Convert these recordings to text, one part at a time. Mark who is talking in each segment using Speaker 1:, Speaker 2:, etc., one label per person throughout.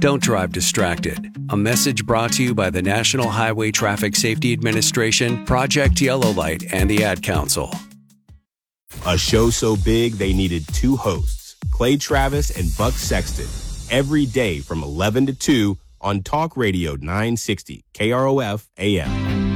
Speaker 1: Don't drive distracted. A message brought to you by the National Highway Traffic Safety Administration, Project Yellow Light, and the Ad Council.
Speaker 2: A show so big they needed two hosts, Clay Travis and Buck Sexton, every day from 11 to 2 on Talk Radio 960 KROF AM.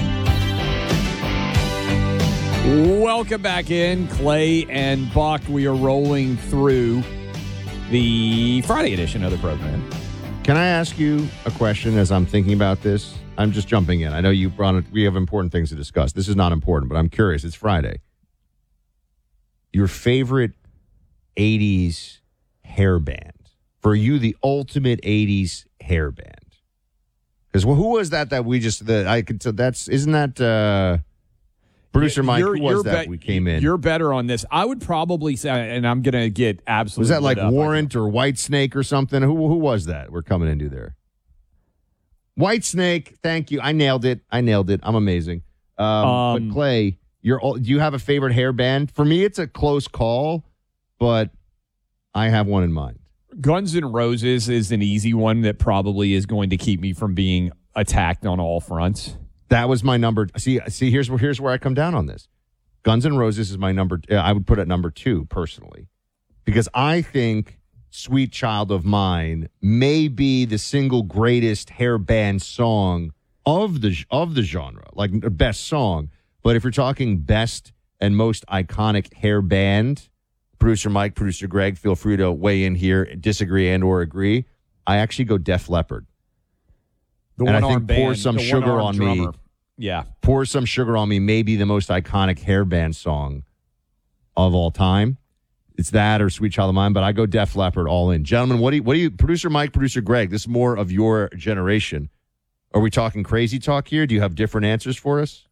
Speaker 3: Welcome back in, Clay and Buck. We are rolling through the Friday edition of the program.
Speaker 4: Can I ask you a question as I'm thinking about this? I'm just jumping in. I know you brought it. We have important things to discuss. This is not important, but I'm curious. It's Friday. Your favorite 80s hair band. For you, the ultimate 80s hair band. Because who was that we just, isn't that... Producer Mike, who was that we came in?
Speaker 3: You're better on this. I would probably say, and I'm going to get absolutely...
Speaker 4: Was that like Warrant or White Snake or something? Who was that we're coming into there? White Snake, thank you. I nailed it. I'm amazing. But Clay, do you have a favorite hair band? For me, it's a close call, but I have one in mind.
Speaker 3: Guns N' Roses is an easy one that probably is going to keep me from being attacked on all fronts.
Speaker 4: That was my number. See, here's where I come down on this. Guns N' Roses is my number. I would put it number 2 personally, because I think "Sweet Child of Mine" may be the single greatest hair band song of the genre, like best song. But if you're talking best and most iconic hair band, producer Mike, producer Greg, feel free to weigh in here, disagree and or agree. I actually go Def Leppard. And I think "Pour Some Sugar on Me."
Speaker 3: Yeah.
Speaker 4: "Pour Some Sugar on Me" may be the most iconic hair band song of all time. It's that or "Sweet Child of Mine," but I go Def Leppard all in. Gentlemen, what do you, producer Mike, producer Greg, this is more of your generation. Are we talking crazy talk here? Do you have different answers for us?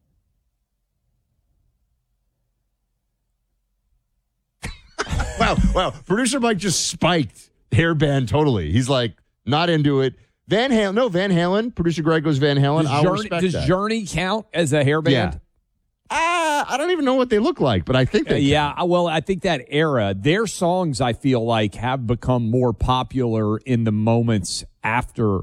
Speaker 4: Wow. Producer Mike just spiked hair band totally. He's like, not into it. Van Halen. Producer Greg goes Van Halen.
Speaker 3: Does Journey count as a hair band?
Speaker 4: Yeah. I don't even know what they look like, but I think they
Speaker 3: yeah, well, I think that era, their songs, I feel like, have become more popular in the moments after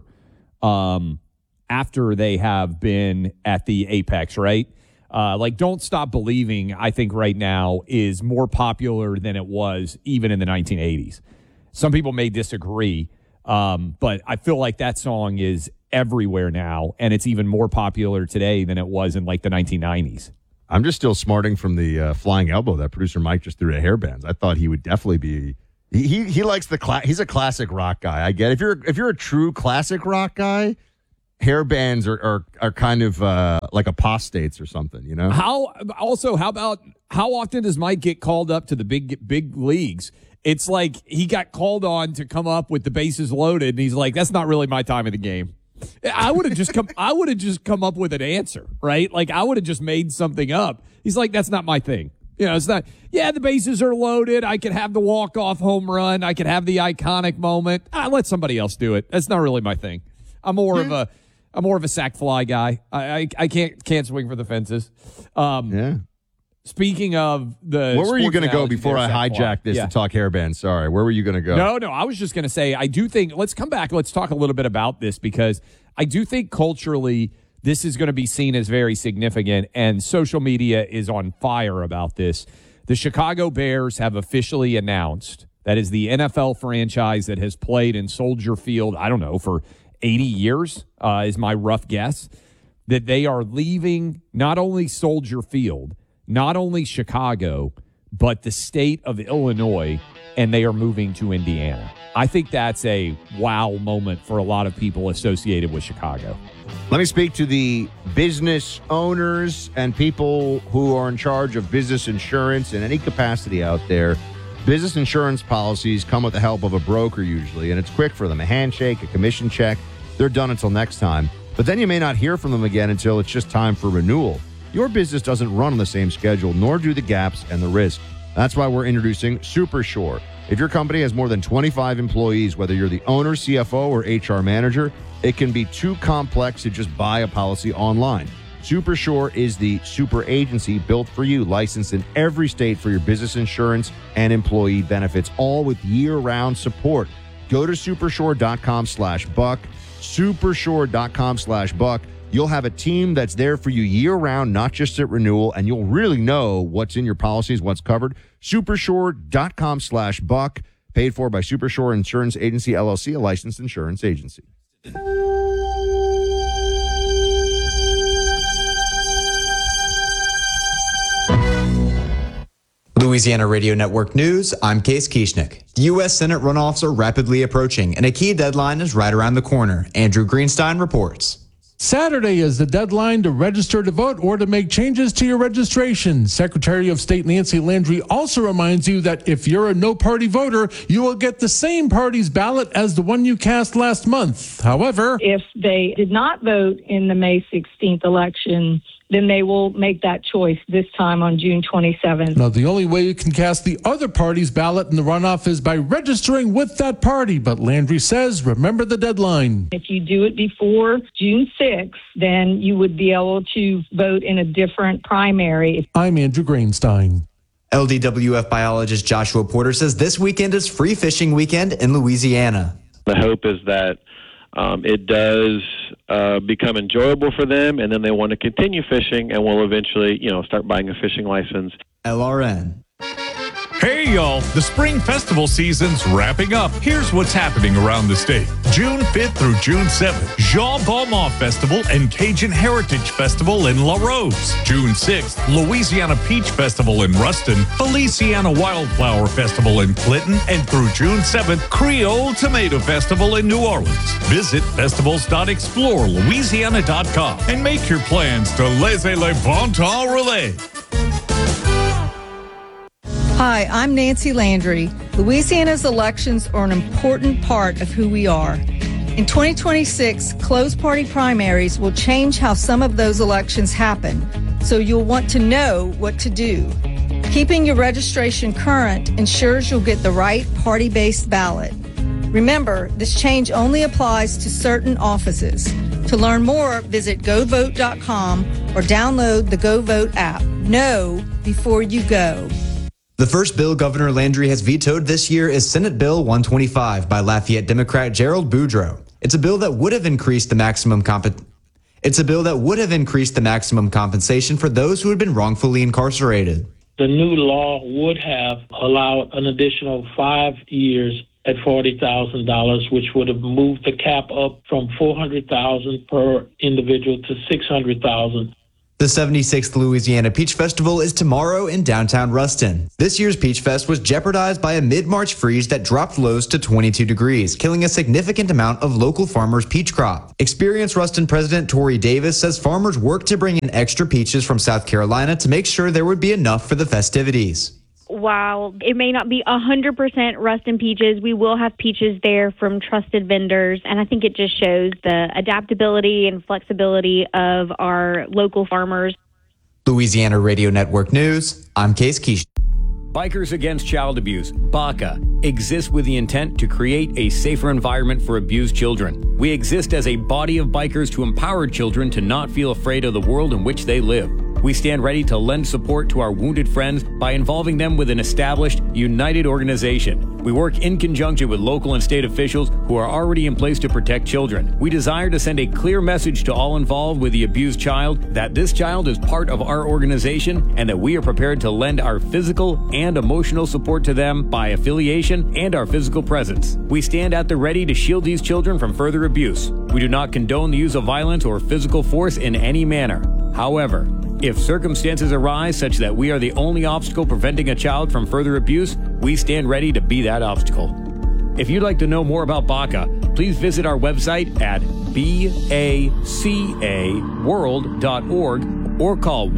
Speaker 3: they have been at the apex, right? Like "Don't Stop Believing," I think right now is more popular than it was even in the 1980s. Some people may disagree. But I feel like that song is everywhere now, and it's even more popular today than it was in like the 1990s.
Speaker 4: I'm just still smarting from the flying elbow that producer Mike just threw at hair bands. I thought he would definitely be. He likes he's a classic rock guy. I get it. If you're a true classic rock guy, hair bands are kind of like apostates or something. You know. How
Speaker 3: often does Mike get called up to the big leagues? It's like he got called on to come up with the bases loaded, and he's like, "That's not really my time of the game." I would have just come up with an answer, right? Like I would have just made something up. He's like, "That's not my thing." You know, it's not. Yeah, the bases are loaded. I could have the walk-off home run. I could have the iconic moment. I let somebody else do it. That's not really my thing. I'm more of a sack fly guy. I can't swing for the fences.
Speaker 4: Yeah.
Speaker 3: Speaking of the...
Speaker 4: Where were you going to go before I hijacked this to talk hairband? Sorry. Where were you going to go?
Speaker 3: No. I was just going to say, I do think... Let's come back. Let's talk a little bit about this, because I do think culturally this is going to be seen as very significant, and social media is on fire about this. The Chicago Bears have officially announced, that is the NFL franchise that has played in Soldier Field, I don't know, for 80 years, is my rough guess, that they are leaving not only Soldier Field, not only Chicago, but the state of Illinois, and they are moving to Indiana. I think that's a wow moment for a lot of people associated with Chicago.
Speaker 4: Let me speak to the business owners and people who are in charge of business insurance in any capacity out there. Business insurance policies come with the help of a broker usually, and it's quick for them. A handshake, a commission check, they're done until next time. But then you may not hear from them again until it's just time for renewal. Your business doesn't run on the same schedule, nor do the gaps and the risk. That's why we're introducing SuperSure. If your company has more than 25 employees, whether you're the owner, CFO, or HR manager, it can be too complex to just buy a policy online. SuperSure is the super agency built for you, licensed in every state for your business insurance and employee benefits, all with year-round support. Go to supershore.com/buck. Supershore.com/buck. You'll have a team that's there for you year-round, not just at renewal, and you'll really know what's in your policies, what's covered. Supershore.com/buck. Paid for by Supershore Insurance Agency, LLC, a licensed insurance agency.
Speaker 5: Louisiana Radio Network News, I'm Case Kieschnick. The U.S. Senate runoffs are rapidly approaching, and a key deadline is right around the corner. Andrew Greenstein reports.
Speaker 6: Saturday is the deadline to register to vote or to make changes to your registration. Secretary of State Nancy Landry also reminds you that if you're a no-party voter, you will get the same party's ballot as the one you cast last month. However,
Speaker 7: if they did not vote in the May 16th election, then they will make that choice this time on June 27th.
Speaker 6: Now, the only way you can cast the other party's ballot in the runoff is by registering with that party. But Landry says, remember the deadline.
Speaker 7: If you do it before June 6th, then you would be able to vote in a different primary.
Speaker 6: I'm Andrew Greenstein.
Speaker 5: LDWF biologist Joshua Porter says this weekend is free fishing weekend in Louisiana.
Speaker 8: The hope is that it does become enjoyable for them, and then they want to continue fishing and will eventually, start buying a fishing license.
Speaker 5: LRN.
Speaker 9: Hey, y'all. The spring festival season's wrapping up. Here's what's happening around the state. June 5th through June 7th, Jean Beaumont Festival and Cajun Heritage Festival in La Rose. June 6th, Louisiana Peach Festival in Ruston, Feliciana Wildflower Festival in Clinton, and through June 7th, Creole Tomato Festival in New Orleans. Visit festivals.explorelouisiana.com and make your plans to laissez le bon temps relais.
Speaker 10: Hi, I'm Nancy Landry. Louisiana's elections are an important part of who we are. In 2026, closed party primaries will change how some of those elections happen, so you'll want to know what to do. Keeping your registration current ensures you'll get the right party-based ballot. Remember, this change only applies to certain offices. To learn more, visit govote.com or download the GoVote app. Know before you go.
Speaker 5: The first bill Governor Landry has vetoed this year is Senate Bill 125 by Lafayette Democrat Gerald Boudreaux. It's a bill that would have increased the maximum compensation for those who had been wrongfully incarcerated.
Speaker 11: The new law would have allowed an additional 5 years at $40,000, which would have moved the cap up from $400,000 per individual to $600,000.
Speaker 5: The 76th Louisiana Peach Festival is tomorrow in downtown Ruston. This year's Peach Fest was jeopardized by a mid-March freeze that dropped lows to 22 degrees, killing a significant amount of local farmers' peach crop. Experienced Ruston President Tori Davis says farmers worked to bring in extra peaches from South Carolina to make sure there would be enough for the festivities.
Speaker 12: While it may not be 100% Ruston peaches, we will have peaches there from trusted vendors, and I think it just shows the adaptability and flexibility of our local farmers.
Speaker 5: Louisiana Radio Network News, I'm Case Keish.
Speaker 13: Bikers Against Child Abuse, BACA, exists with the intent to create a safer environment for abused children. We exist as a body of bikers to empower children to not feel afraid of the world in which they live. We stand ready to lend support to our wounded friends by involving them with an established, united organization. We work in conjunction with local and state officials who are already in place to protect children. We desire to send a clear message to all involved with the abused child that this child is part of our organization and that we are prepared to lend our physical and emotional support to them by affiliation and our physical presence. We stand at the ready to shield these children from further abuse. We do not condone the use of violence or physical force in any manner. However, if circumstances arise such that we are the only obstacle preventing a child from further abuse, we stand ready to be that obstacle. If you'd like to know more about BACA, please visit our website at bacaworld.org or call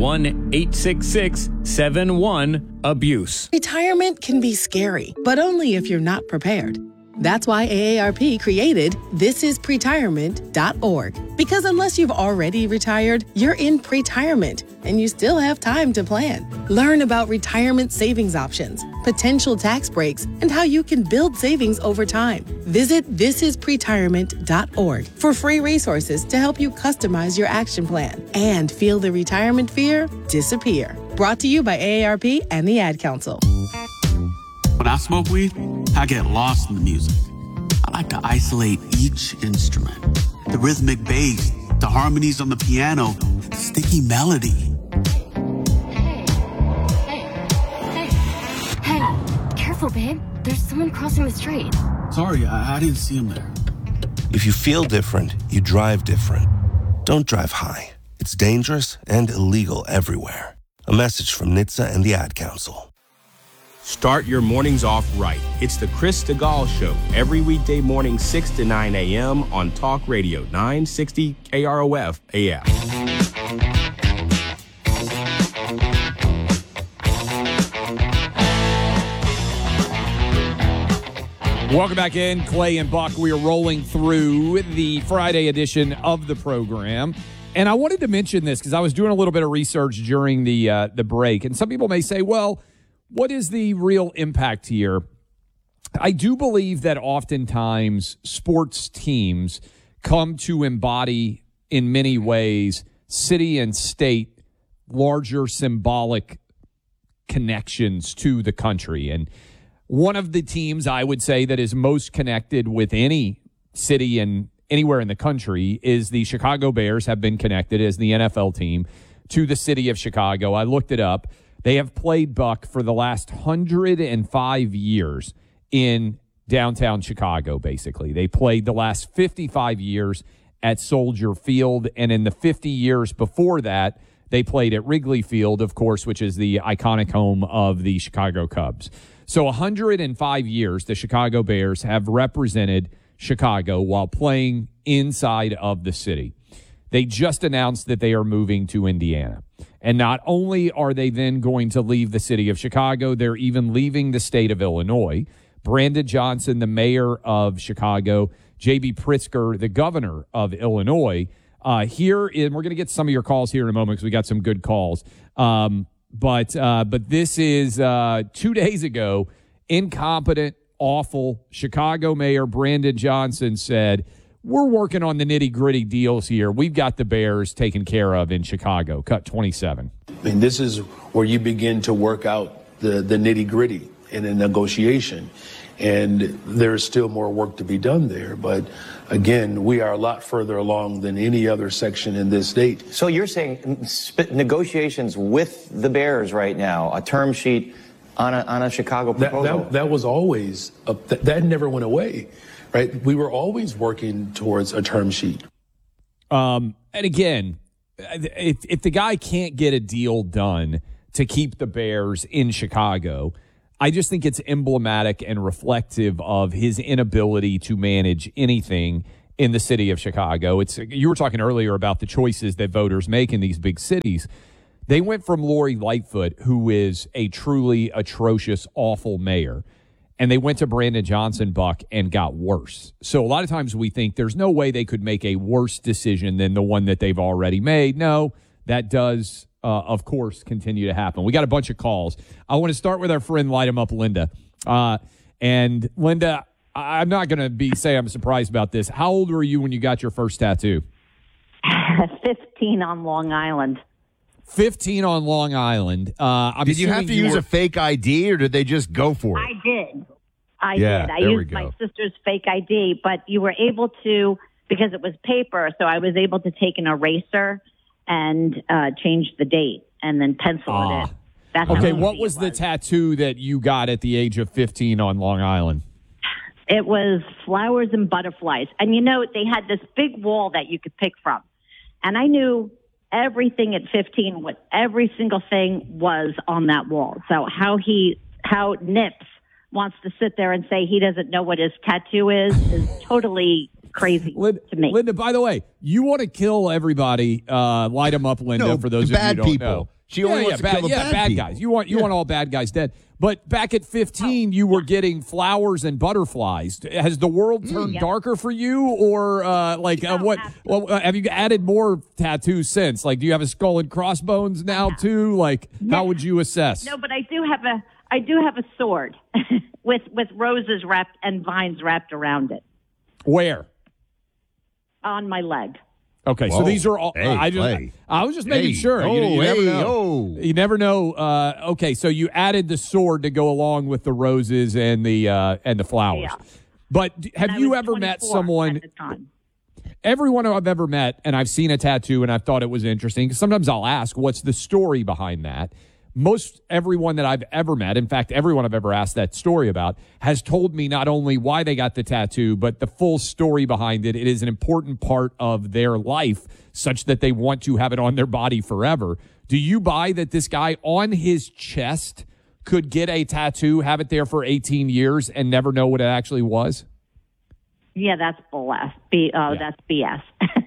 Speaker 13: 1-866-71-ABUSE.
Speaker 14: Retirement can be scary, but only if you're not prepared. That's why AARP created thisispretirement.org. Because unless you've already retired, you're in pretirement, and you still have time to plan. Learn about retirement savings options, potential tax breaks, and how you can build savings over time. Visit thisispretirement.org for free resources to help you customize your action plan and feel the retirement fear disappear. Brought to you by AARP and the Ad Council.
Speaker 15: When I smoke weed, I get lost in the music. got to isolate each instrument. The rhythmic bass, the harmonies on the piano, the sticky melody.
Speaker 16: Hey, careful, babe. There's someone crossing the street.
Speaker 15: Sorry, I didn't see him there.
Speaker 17: If you feel different, you drive different. Don't drive high. It's dangerous and illegal everywhere. A message from NHTSA and the Ad Council.
Speaker 2: Start your mornings off right. It's the Chris DeGaulle Show every weekday morning, 6 to 9 a.m. on Talk Radio 960 KROF AM.
Speaker 3: Welcome back in, Clay and Buck. We are rolling through the Friday edition of the program. And I wanted to mention this because I was doing a little bit of research during the break. And some people may say, well, what is the real impact here? I do believe that oftentimes sports teams come to embody, in many ways, city and state, larger symbolic connections to the country. And one of the teams I would say that is most connected with any city and anywhere in the country is the Chicago Bears have been connected as the NFL team to the city of Chicago. I looked it up. They have played, Buck, for the last 105 years in downtown Chicago, basically. They played the last 55 years at Soldier Field, and in the 50 years before that, they played at Wrigley Field, of course, which is the iconic home of the Chicago Cubs. So 105 years, the Chicago Bears have represented Chicago while playing inside of the city. They just announced that they are moving to Indiana. And not only are they then going to leave the city of Chicago, they're even leaving the state of Illinois. Brandon Johnson, the mayor of Chicago, J.B. Pritzker, the governor of Illinois, and we're going to get some of your calls here in a moment because we got some good calls. But this is 2 days ago, incompetent, awful Chicago Mayor Brandon Johnson said, we're working on the nitty-gritty deals here. We've got the Bears taken care of in Chicago. Cut 27.
Speaker 18: I mean, this is where you begin to work out the nitty-gritty in a negotiation. And there's still more work to be done there. But, again, we are a lot further along than any other section in this state.
Speaker 19: So you're saying negotiations with the Bears right now, a term sheet on a Chicago proposal?
Speaker 18: That was always, that never went away. Right, we were always working towards a term sheet.
Speaker 3: And again, if the guy can't get a deal done to keep the Bears in Chicago, I just think it's emblematic and reflective of his inability to manage anything in the city of Chicago. You were talking earlier about the choices that voters make in these big cities. They went from Lori Lightfoot, who is a truly atrocious, awful mayor, and they went to Brandon Johnson, Buck, and got worse. So a lot of times we think there's no way they could make a worse decision than the one that they've already made. No, that does, of course, continue to happen. We got a bunch of calls. I want to start with our friend Light 'em Up, Linda. And Linda, I'm not going to say I'm surprised about this. How old were you when you got your first tattoo?
Speaker 20: 15 on Long Island.
Speaker 3: 15 on Long Island.
Speaker 4: Did you have to use a fake ID, or did they just go for it?
Speaker 20: I did. I
Speaker 4: Yeah,
Speaker 20: did. I used my sister's fake ID, but you were able to, because it was paper, so I was able to take an eraser and change the date and then pencil it in. That's how
Speaker 3: Okay,
Speaker 20: easy
Speaker 3: what was the tattoo that you got at the age of 15 on Long Island?
Speaker 20: It was flowers and butterflies. And, you know, they had this big wall that you could pick from. And I knew everything at 15, what every single thing was on that wall. So how Nips wants to sit there and say he doesn't know what his tattoo is totally crazy to me.
Speaker 3: Linda, by the way, you want to kill everybody, light them up, Linda,
Speaker 4: No,
Speaker 3: for those
Speaker 4: the
Speaker 3: of you who
Speaker 4: bad
Speaker 3: don't
Speaker 4: people.
Speaker 3: know.
Speaker 4: She only wants to kill the bad people.
Speaker 3: guys. You want all bad guys dead. But back at 15, you were getting flowers and butterflies. Has the world turned darker for you, or what? Well, have you added more tattoos since? Like, do you have a skull and crossbones now too? Like, how would you assess?
Speaker 20: No, but I do have a sword with roses wrapped and vines wrapped around it
Speaker 3: Where?
Speaker 20: on my leg.
Speaker 3: Okay, so these are all.
Speaker 4: Hey,
Speaker 3: I was just making sure. You never know. You never know. Okay, so you added the sword to go along with the roses and the flowers. But have you ever met someone? Everyone I've ever met, and I've seen a tattoo, and I've thought it was interesting. Because sometimes I'll ask, what's the story behind that? Most everyone that I've ever met, in fact, everyone I've ever asked that story about, has told me not only why they got the tattoo, but the full story behind it. It is an important part of their life, such that they want to have it on their body forever. Do you buy that this guy on his chest could get a tattoo, have it there for 18 years, and never know what it actually was?
Speaker 20: Yeah, that's BS. That's BS.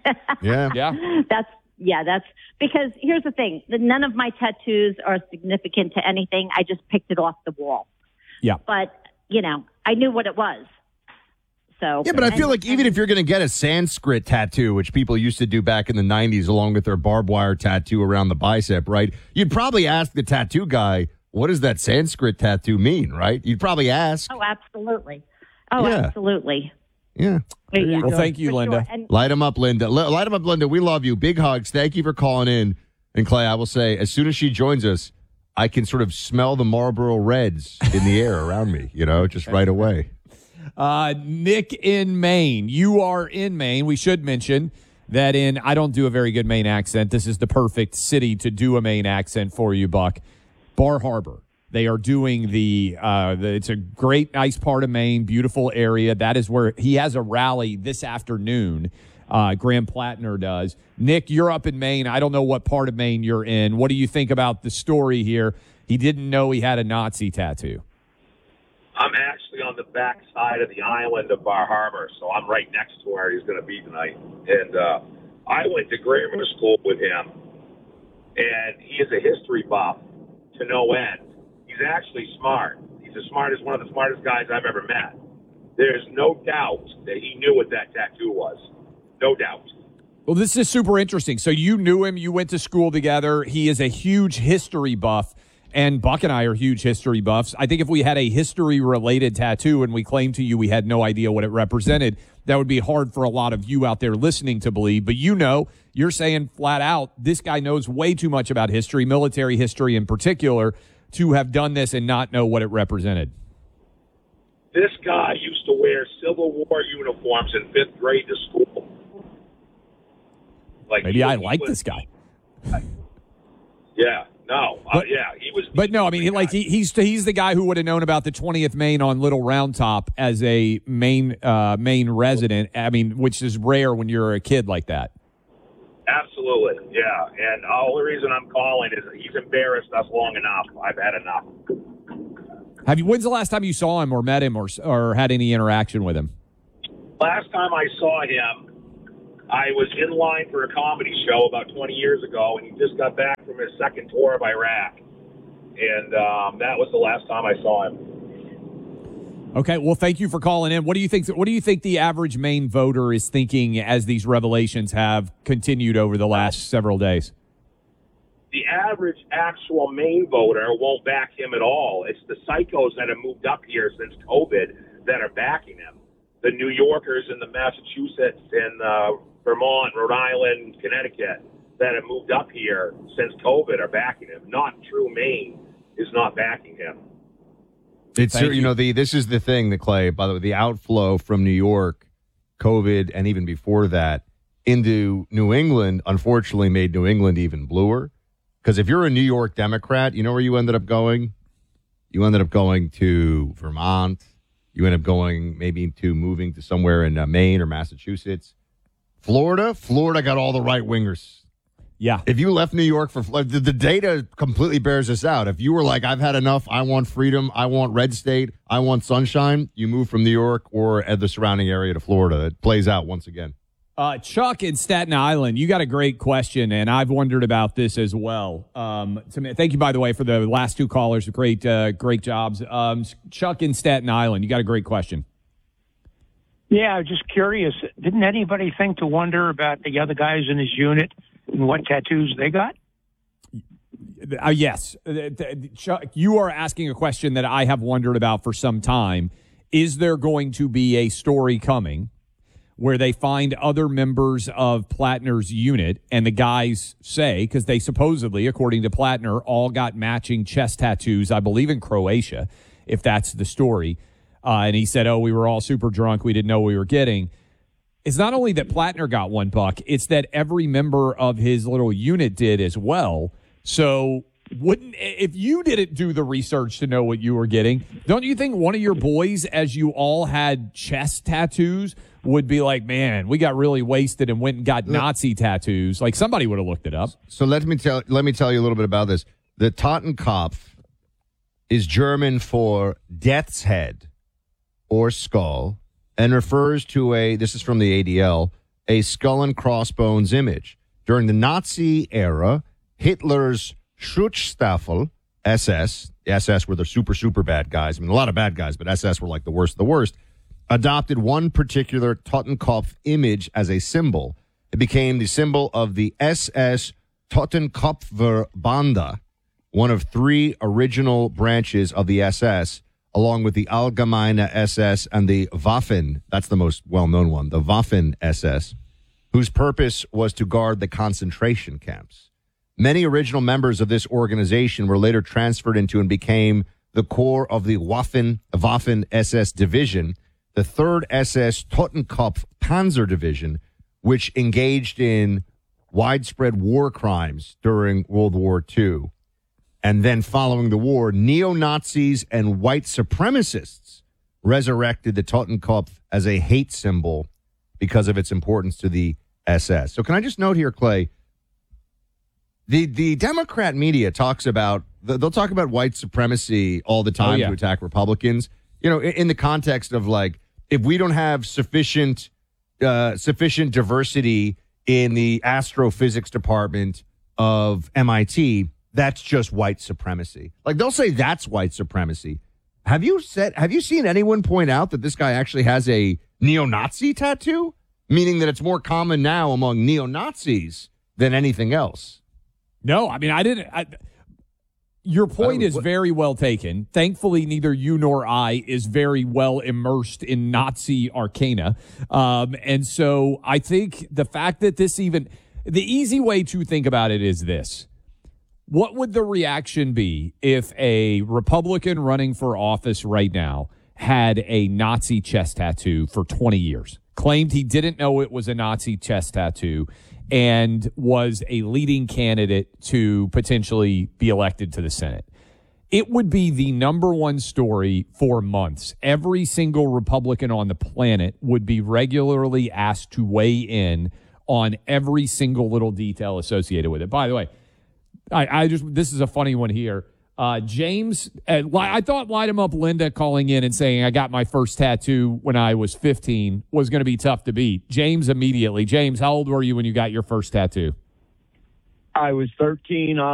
Speaker 20: That's because here's the thing. None of my tattoos are significant to anything. I just picked it off the wall.
Speaker 3: Yeah.
Speaker 20: But, I knew what it was. So
Speaker 4: yeah, but I feel like even if you're going to get a Sanskrit tattoo, which people used to do back in the 90s along with their barbed wire tattoo around the bicep, right? You'd probably ask the tattoo guy, what does that Sanskrit tattoo mean, right? You'd probably ask.
Speaker 20: Oh, absolutely. Absolutely.
Speaker 4: Yeah.
Speaker 3: Well, thank you, Linda.
Speaker 20: Sure.
Speaker 4: Light them up, Linda. Light them up, Linda. We love you. Big hugs. Thank you for calling in. And Clay, I will say, as soon as she joins us, I can sort of smell the Marlboro Reds in the air around me, just right away.
Speaker 3: Nick in Maine. You are in Maine. We should mention that I don't do a very good Maine accent. This is the perfect city to do a Maine accent for you, Buck. Bar Harbor. They are doing it's a great, nice part of Maine, beautiful area. That is where he has a rally this afternoon. Graham Plattner does. Nick, you're up in Maine. I don't know what part of Maine you're in. What do you think about the story here? He didn't know he had a Nazi tattoo.
Speaker 21: I'm actually on the back side of the island of Bar Harbor, so I'm right next to where he's going to be tonight. And I went to grammar school with him, and he is a history buff to no end. He's actually smart. He's one of the smartest guys I've ever met. There's no doubt that he knew what that tattoo was. No doubt.
Speaker 3: Well, this is super interesting. So you knew him. You went to school together. He is a huge history buff, and Buck and I are huge history buffs. I think if we had a history-related tattoo and we claimed to you we had no idea what it represented, that would be hard for a lot of you out there listening to believe. But you're saying flat out, this guy knows way too much about history, military history in particular, to have done this and not know what it represented.
Speaker 21: This guy used to wear Civil War uniforms in 5th grade to school.
Speaker 3: Maybe I like this guy.
Speaker 21: Yeah, no, he was.
Speaker 3: But no, I mean, he's the guy who would have known about the 20th Maine on Little Round Top as a Maine resident. I mean, which is rare when you're a kid like that.
Speaker 21: Absolutely, yeah. And the only reason I'm calling is he's embarrassed us long enough. I've had enough.
Speaker 3: When's the last time you saw him or met him or had any interaction with him?
Speaker 21: Last time I saw him, I was in line for a comedy show about 20 years ago, and he just got back from his second tour of Iraq. And that was the last time I saw him.
Speaker 3: Okay, well, thank you for calling in. What do you think the average Maine voter is thinking as these revelations have continued over the last several days?
Speaker 21: The average actual Maine voter won't back him at all. It's the psychos that have moved up here since COVID that are backing him. The New Yorkers and the Massachusetts and Vermont, Rhode Island, Connecticut that have moved up here since COVID are backing him. Not true Maine is not backing him.
Speaker 4: This is the thing that, Clay, by the way, the outflow from New York, COVID, and even before that, into New England, unfortunately made New England even bluer. Because if you're a New York Democrat, you know where you ended up going? You ended up going to Vermont. You end up moving to somewhere in Maine or Massachusetts. Florida got all the right-wingers.
Speaker 3: Yeah.
Speaker 4: If you left New York the data completely bears this out. If you were like, I've had enough, I want freedom, I want red state, I want sunshine, you move from New York or the surrounding area to Florida. It plays out once again.
Speaker 3: Chuck in Staten Island, you got a great question, and I've wondered about this as well. Thank you, by the way, for the last two callers. Great jobs. Chuck in Staten Island, you got a great question.
Speaker 22: Yeah, I was just curious. Didn't anybody think to wonder about the other guys in his unit and what tattoos they got?
Speaker 3: Yes. Chuck, you are asking a question that I have wondered about for some time. Is there going to be a story coming where they find other members of Plattner's unit and the guys say, because they supposedly, according to Plattner, all got matching chest tattoos, I believe in Croatia, if that's the story. and he said, we were all super drunk. We didn't know what we were getting. It's not only that Plattner got $1, it's that every member of his little unit did as well. So if you didn't do the research to know what you were getting, don't you think one of your boys, as you all had chest tattoos, would be like, man, we got really wasted and went and got Nazi tattoos? Like, somebody would have looked it up.
Speaker 4: So let me tell you a little bit about this. The Totenkopf is German for death's head or skull, and refers to this is from the ADL, a skull and crossbones image. During the Nazi era, Hitler's Schutzstaffel, SS were the super bad guys. I mean, a lot of bad guys, but SS were like the worst of the worst, adopted one particular Totenkopf image as a symbol. It became the symbol of the SS Totenkopfverbände, one of 3 original branches of the SS, along with the Allgemeine SS and the Waffen, that's the most well-known one, the Waffen-SS, whose purpose was to guard the concentration camps. Many original members of this organization were later transferred into and became the core of the Waffen-SS division, the 3rd SS Totenkopf Panzer Division, which engaged in widespread war crimes during World War II. And then following the war, neo-Nazis and white supremacists resurrected the Totenkopf as a hate symbol because of its importance to the SS. So can I just note here, Clay, the Democrat media talks about, they'll talk about white supremacy all the time to attack Republicans, in the context of like, if we don't have sufficient diversity in the astrophysics department of MIT, that's just white supremacy. Like, they'll say that's white supremacy. Have you seen anyone point out that this guy actually has a neo-Nazi tattoo? Meaning that it's more common now among neo-Nazis than anything else.
Speaker 3: No, I mean, your point is very well taken. Thankfully, neither you nor I is very well immersed in Nazi arcana. And so I think the fact that the easy way to think about it is this. What would the reaction be if a Republican running for office right now had a Nazi chest tattoo for 20 years, claimed he didn't know it was a Nazi chest tattoo, and was a leading candidate to potentially be elected to the Senate? It would be the number one story for months. Every single Republican on the planet would be regularly asked to weigh in on every single little detail associated with it. By the way, this is a funny one here. James, I thought Light 'em Up Linda calling in and saying, I got my first tattoo when I was 15 was going to be tough to beat. James immediately. James, how old were you when you got your first tattoo?
Speaker 1: I was 13.